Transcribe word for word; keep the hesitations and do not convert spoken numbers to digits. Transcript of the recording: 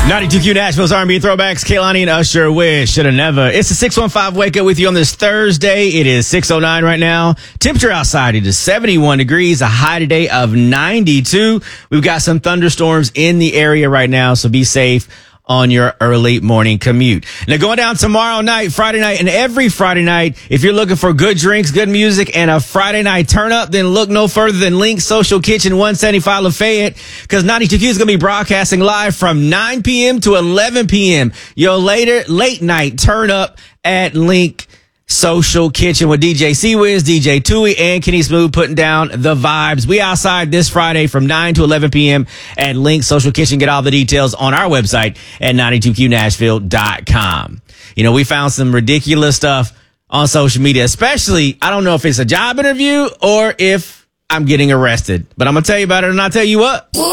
ninety-two Q Nashville's R and B throwbacks. Kehlani and Usher with Shoulda Never. It's the six one five Wake Up with you on this Thursday. It is six oh nine right now. Temperature outside, it is seventy-one degrees. A high today of ninety-two. We've got some thunderstorms in the area right now, so be safe on your early morning commute. Now going down tomorrow night, Friday night, and every Friday night, if you're looking for good drinks, good music, and a Friday night turn up, then look no further than Link Social Kitchen, one seventy-five Lafayette, because ninety-two Q is going to be broadcasting live from nine p.m. to eleven p.m. Your later, late night turn up at Link Social Kitchen with D J C-Wiz, D J Tui, and Kenny Smooth putting down the vibes. We outside this Friday from nine to eleven p.m. at Link Social Kitchen. Get all the details on our website at ninety-two Q Nashville dot com. You know, we found some ridiculous stuff on social media, especially, I don't know if it's a job interview or if I'm getting arrested, but I'm going to tell you about it, and I'll tell you what.